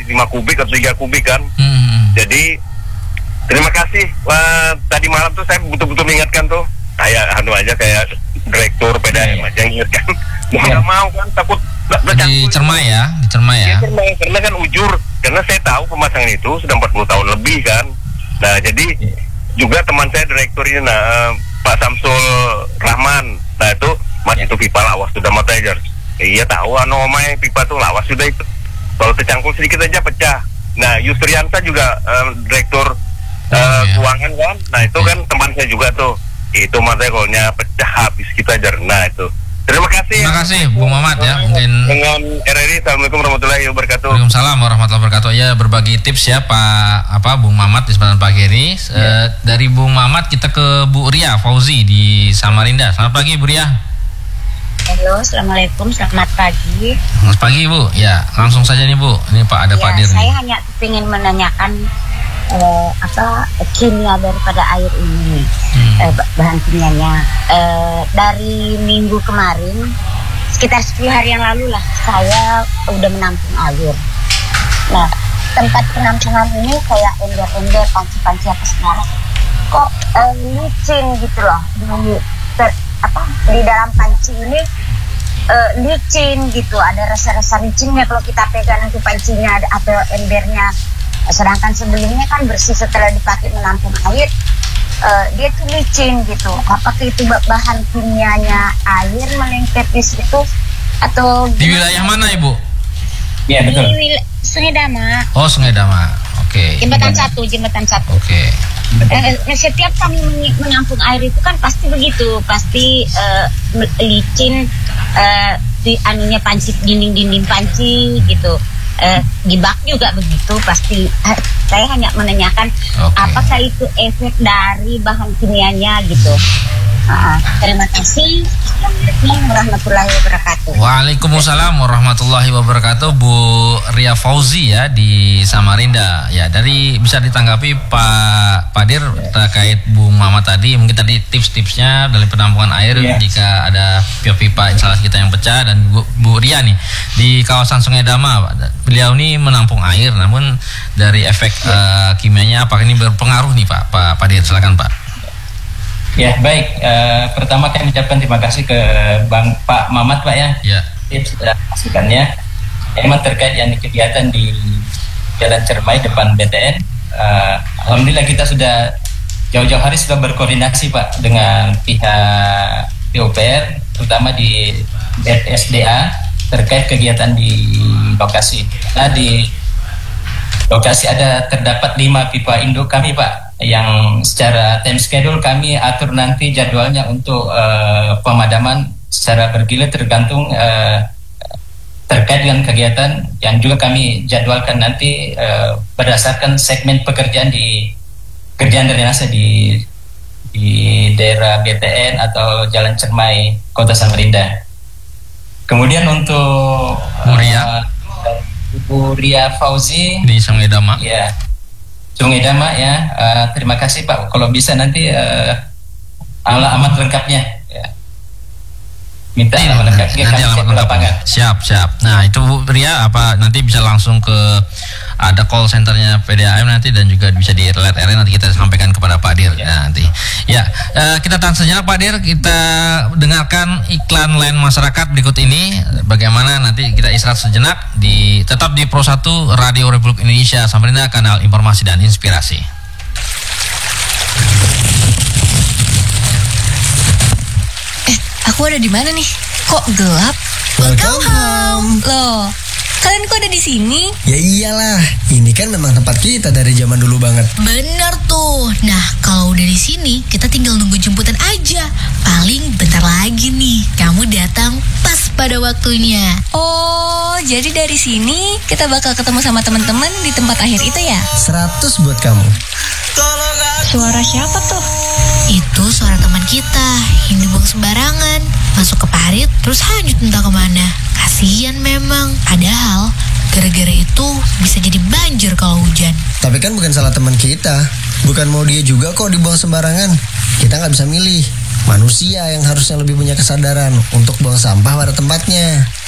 5 kubik atau 3 kubik kan. Jadi terima kasih. Tadi malam tuh saya betul-betul mengingatkan tuh, kayak kayak direktur PDAM aja ingatkan. Mau nggak mau kan, takut dicermai ya. Karena kan ujur, karena saya tahu pemasangan itu sudah 40 tahun lebih kan. Nah jadi juga teman saya direktur ini, Pak Samsul Rahman. Nah itu, Mas itu pipa lawas sudah mau tiger. Iya tahu, omai pipa tuh lawas sudah itu. Kalau tercangkul sedikit aja pecah. Nah Yusriansa juga direktur keuangan kan. Nah itu kan teman saya juga tuh. Itu materialnya pecah habis kita ajar. Nah itu. Terima kasih Bung Mamat ya. Mungkin dengan RRI. Assalamualaikum warahmatullahi wabarakatuh. Waalaikumsalam warahmatullahi wabarakatuh. Ya, berbagi tips ya Bung Mamat di kesempatan pagi ini. Dari Bung Mamat kita ke Bu Ria Fauzi di Samarinda. Selamat pagi Bu Ria. Halo, assalamualaikum, selamat pagi. Selamat pagi Bu. Ya, langsung saja nih Bu. Ini Pak Pak Dir. Saya hanya ingin menanyakan kimia daripada air ini, bahan kimianya. Dari minggu kemarin, sekitar 10 hari yang lalu lah, saya udah menampung air. Nah, tempat penampungan ini kayak ember-ember, panci-panci apa segala, kok licin gitu loh. Di dalam panci ini licin gitu, ada rasa-rasa licinnya kalau kita pegang itu pancinya atau embernya. Sedangkan sebelumnya kan bersih setelah dipakai menampung air, dia tuh licin gitu. Apakah itu bahan kimianya air melengket di situ atau di wilayah mana Ibu? Ya betul. Di Sungai Dama. Oh Sungai Dama, oke. Jembatan 1. Oke. Setiap kami menampung air itu kan pasti begitu, pasti licin di anunya panci, dinding panci gitu. Di bak juga begitu pasti. Saya hanya menanyakan apakah itu efek dari bahan kimianya gitu. Terima kasih. Assalamualaikum warahmatullahi wabarakatuh. Waalaikumsalam warahmatullahi wabarakatuh. Bu Ria Fauzi ya di Samarinda. Ya, dari bisa ditanggapi Pak Dir terkait Bung Mamat tadi, mungkin tadi tips-tipsnya dari penampungan air jika ada pipa instalasi kita yang pecah. Dan Bu Ria nih di kawasan Sungai Dama, beliau ini menampung air, namun dari efek kimianya apakah ini berpengaruh nih Pak Dir? Silakan Pak. Ya baik, pertama kami ucapkan terima kasih ke Pak Mamat Pak ya. Tips sudah masukannya. Emang terkait yang kegiatan di Jalan Cermai depan BTN, alhamdulillah kita sudah jauh-jauh hari sudah berkoordinasi Pak dengan pihak PUPR, terutama di SDA terkait kegiatan di lokasi. Nah di lokasi terdapat 5 pipa induk kami Pak, yang secara time schedule kami atur nanti jadwalnya untuk pemadaman secara bergilir tergantung terkait dengan kegiatan yang juga kami jadwalkan nanti berdasarkan segmen pekerjaan drainase di daerah BTN atau Jalan Cermai Kota Samarinda. Kemudian untuk Bu Ria Fauzi di Sungai Dama. Ya. Sungai Dama ya, terima kasih Pak. Kalau bisa nanti alamat lengkapnya, ya. Minta alamat lengkapnya kami cek ke lapangan. Siap. Nah itu Bu Ria nanti bisa langsung ke ada call centernya PDAM nanti, dan juga bisa di RRI nanti kita sampaikan kepada Pak Dir. Nanti. Ya, kita tahan sejenak Pak Dir. Kita dengarkan iklan lain masyarakat berikut ini. Bagaimana nanti kita istirahat sejenak tetap di Pro 1 Radio Republik Indonesia Samarinda, kanal informasi dan inspirasi. Aku ada di mana nih? Kok gelap? Welcome home. Loh, kalian kok ada di sini? Ya iyalah, ini kan memang tempat kita dari zaman dulu banget. Bener tuh. Nah, kalau udah di sini, kita tinggal nunggu jemputan aja. Paling bentar lagi nih, kamu datang pas pada waktunya. Oh, jadi dari sini kita bakal ketemu sama teman-teman di tempat akhir itu ya? 100 buat kamu. Suara siapa tuh? Itu suara teman kita yang dibuang sembarangan, masuk ke parit terus hanyut entah kemana. Kasian memang. Padahal gara-gara itu bisa jadi banjir kalau hujan. Tapi kan bukan salah teman kita. Bukan mau dia juga kok dibuang sembarangan. Kita nggak bisa milih. Manusia yang harusnya lebih punya kesadaran untuk buang sampah pada tempatnya.